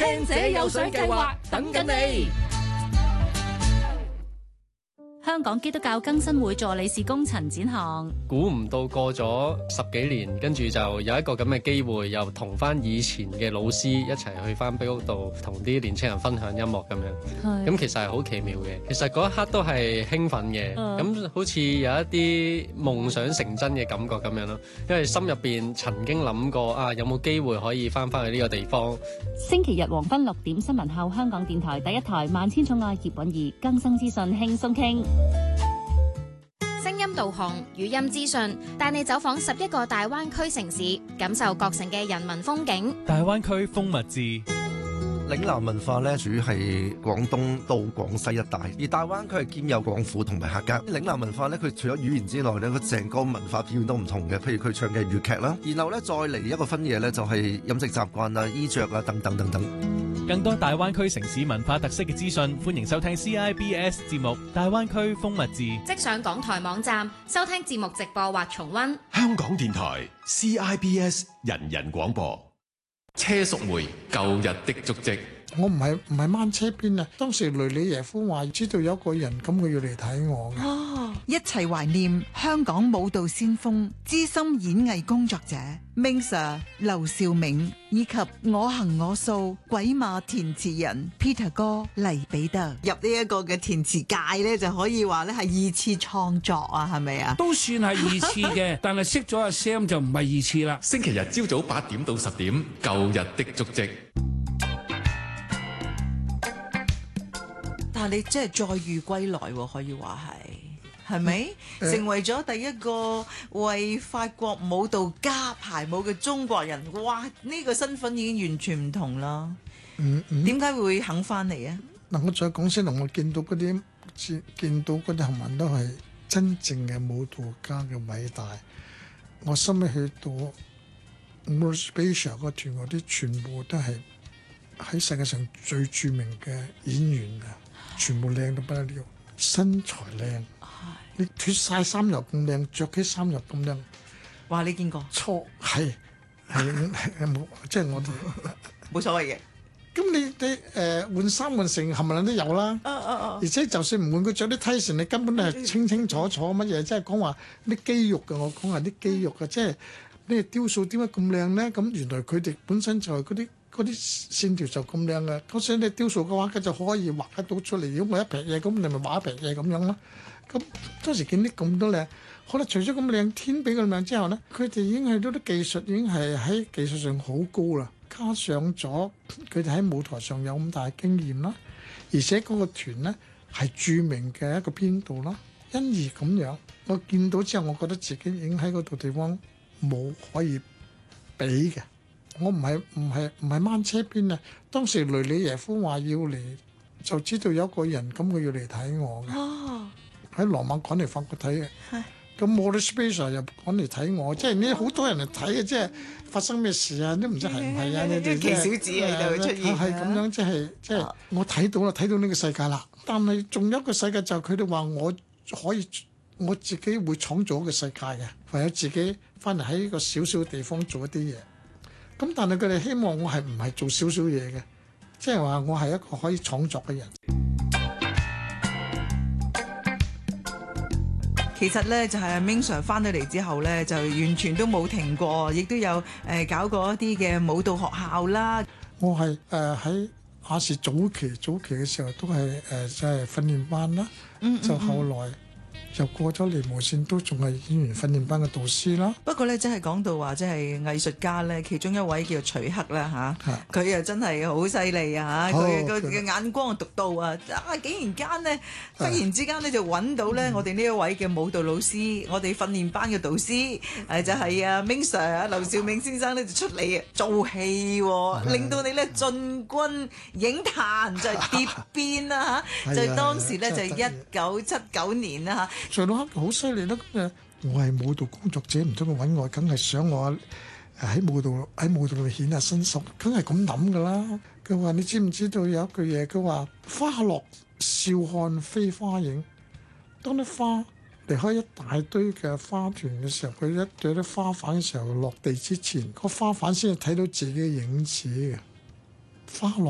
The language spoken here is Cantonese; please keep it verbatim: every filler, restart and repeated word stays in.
聽者有獎計劃等緊你。 香港基督教更新會助理事工陳展航， 估唔到過咗十幾年，跟住就有一個咁嘅機會，又同翻以前嘅老師一齊去翻碑屋度，同啲年青人分享音樂咁樣。咁其實係好奇妙嘅，其實嗰一刻都係興奮嘅，咁、嗯、好似有一啲夢想成真嘅感覺咁樣咯。因為心入邊曾經諗過啊，有冇機會可以翻翻去呢個地方。 星期日黃昏六點新聞後，香港電台第一台萬千寵愛葉韻儀更新資訊輕鬆傾。 聲音導航、語音資訊，帶你走訪十一個大灣區城市，感受各城嘅人文風景。 大灣區風物誌。 嶺南文化咧，主要係廣東到廣西一帶，而大灣區係兼有廣府同埋客家。嶺南文化咧，佢除咗語言之外咧，佢成個文化表現都唔同嘅。譬如佢唱嘅粵劇啦，然後咧再嚟一個分野咧，就係飲食習慣啊、衣着啊等等等等。 更多大灣區城市文化特色嘅資訊，歡迎收聽 C I B S 節目《大灣區風物誌》。 即上港台網站收聽節目直播或重溫。 香港電台 C I B S 人人廣播。車淑梅舊日的足跡。 我唔係唔係掹車邊啊！當時雷里耶夫話知道有個人咁，佢要嚟睇我嘅。 哦，一齊懷念香港舞蹈先鋒、資深演藝工作者 Ming Sir 劉兆銘，以及我行我素鬼馬填詞人 Peter 哥黎彼得。入呢一個嘅填詞界咧，就可以話咧係二次創作啊，係咪啊？ 都算係二次嘅，但係識咗阿 Sam 就唔係二次啦。 星期日朝早八點到十點，舊日的足跡。 但係你真係再遇歸來，可以話係，係咪？嗯、成為咗第一個為法國舞蹈家排舞嘅中國人，哇！呢、呢個身份已經完全唔同啦。嗯嗯，點解會肯翻嚟啊？ 嗱，我再講先啦，我見到嗰啲見見到嗰啲行文都係真正嘅舞蹈家嘅偉大。我心尾去到 Morispecia 個團嗰啲，全部都係喺世界上最著名嘅演員啊！全部靚到不得了，身材靚，你脫晒衫又咁靚，着起衫又咁靚。 哇！你見過？ 錯係係係冇，即係我哋冇所謂嘅。 咁你你誒、呃、換衫換成冚唪唥都有啦。啊啊啊！而且就算唔換佢着啲梯船，你根本都係清清楚楚乜嘢，即係講話啲肌肉嘅。我講話啲肌肉嘅，即係呢雕塑點解咁靚咧？咁原來佢哋本身就係嗰啲。嗰啲線條就咁靚嘅，咁所以你雕塑嘅話，佢就可以畫得到出嚟。如果我一撇嘢，咁你咪畫一撇嘢咁樣咯。咁當時見啲咁多靚，好啦，除咗咁靚，天俾佢靚之後咧，佢哋已經去到啲技術，已經係喺技術上好高啦。加上咗佢哋喺舞台上有咁大經驗啦，而且嗰個團咧係著名嘅一個編導啦，因而咁樣，我見到之後，我覺得自己已經喺嗰度地方冇可以比嘅。我唔係唔係唔係掹車邊啊！當時雷里耶夫話要嚟，就知道有個人咁佢要嚟睇我嘅。哦，喺羅馬趕嚟法國睇嘅。係。咁 Morispecia 又趕嚟睇我，即係呢好多人嚟睇嘅，即係發生咩事啊？都唔知係唔係啊？你哋奇小子喺度出現。 係咁樣，即係即係我睇到啦，睇到呢個世界啦。但係仲有一個世界就係佢哋話我可以，我自己會創造一個世界嘅，唯有自己翻嚟喺呢個小小嘅地方做一啲嘢。咁但係佢哋希望我係唔係做少少嘢嘅，即係話我係一個可以創作嘅人。 其實咧就係阿 Ming Sir 翻到嚟之後咧，就完全都冇停過，亦都有誒、呃、搞過一啲嘅舞蹈學校啦。 我係誒喺亞視早期早期嘅時候都係誒即係訓練班啦，嗯嗯嗯就後來。又過咗嚟無線，都仲係演員訓練班嘅導師啦。 不過咧，真係講到話，即係藝術家咧，其中一位叫徐克啦嚇，佢又真係好犀利啊！佢個嘅眼光獨到啊！啊，竟然間咧，忽然之間咧就揾到咧，我哋呢一位嘅舞蹈老師，我哋訓練班嘅導師，誒就係啊 Ming Sir 啊，劉兆銘先生咧就出嚟做戲，令到你咧進軍影壇就係蝶變啦嚇，就當時咧就係一九七九年啦嚇。 徐老克好犀利啦！咁啊，我係舞蹈工作者，唔通佢揾我，梗係想我喺舞蹈喺舞蹈度顯下身手，梗係咁諗噶啦。佢話：你知唔知道有一句嘢？佢話花落笑看飛花影。當啲花離開一大堆嘅花團嘅時候，佢一對啲花瓣嘅時候落地之前，個花瓣先係睇到自己嘅影子嘅。花落